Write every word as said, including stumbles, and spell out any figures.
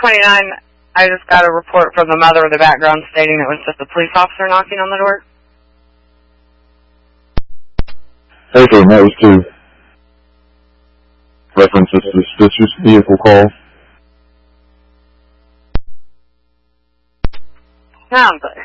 twenty-nine, I just got a report from the mother in the background stating it was just a police officer knocking on the door. Okay, that was two. Reference to suspicious vehicle call. Sounds good.